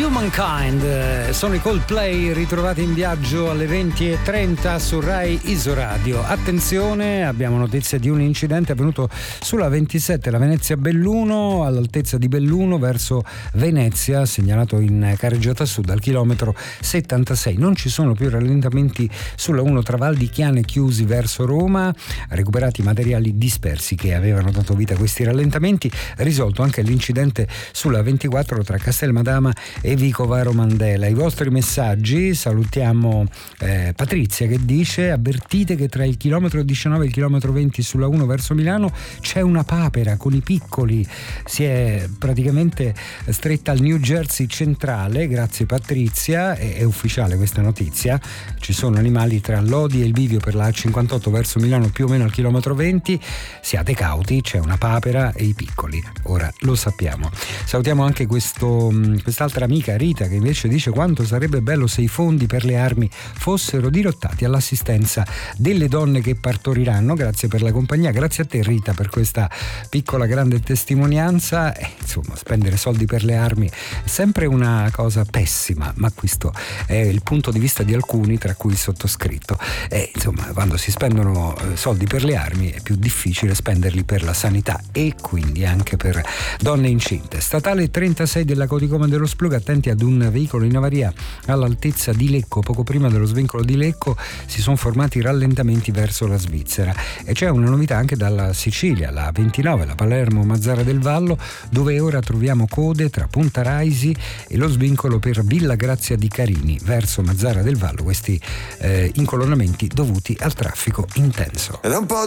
Humankind, sono i Coldplay ritrovati in viaggio alle 20:30 su Rai Isoradio. Attenzione, abbiamo notizia di un incidente avvenuto sulla 27, la Venezia-Belluno, all'altezza di Belluno verso Venezia, segnalato in careggiata sud al chilometro 76. Non ci sono più rallentamenti sulla 1 tra Val di Chiane chiusi verso Roma, recuperati materiali dispersi che avevano dato vita a questi rallentamenti, risolto anche l'incidente sulla 24 tra Castelmadama e Vico Varo Mandela. I vostri messaggi, salutiamo Patrizia che dice: avvertite che tra il chilometro 19 e il chilometro 20 sulla 1 verso Milano c'è una papera con i piccoli, si è praticamente stretta al New Jersey centrale. Grazie Patrizia, è ufficiale questa notizia, ci sono animali tra Lodi e il bivio per la A58 verso Milano più o meno al chilometro 20, siate cauti, c'è una papera e i piccoli, ora lo sappiamo. Salutiamo anche quest'altra amica Rita che invece dice: quanto sarebbe bello se i fondi per le armi fossero dirottati all'assistenza delle donne che partoriranno. Grazie per la compagnia, grazie a te Rita per questa piccola grande testimonianza. Insomma, spendere soldi per le armi è sempre una cosa pessima, ma questo è il punto di vista di alcuni, tra cui il sottoscritto. Insomma, quando si spendono soldi per le armi è più difficile spenderli per la sanità e quindi anche per donne incinte. Statale 36 della Codicoma dello Splug, attenti ad un veicolo in avaria all'altezza di Lecco. Poco prima dello svincolo di Lecco si sono formati rallentamenti verso la Svizzera e c'è una novità anche dalla Sicilia, la 29, la Palermo-Mazzara del Vallo, dove ora troviamo code tra Punta Raisi e lo svincolo per Villa Grazia di Carini verso Mazzara del Vallo, questi incolonnamenti dovuti al traffico intenso.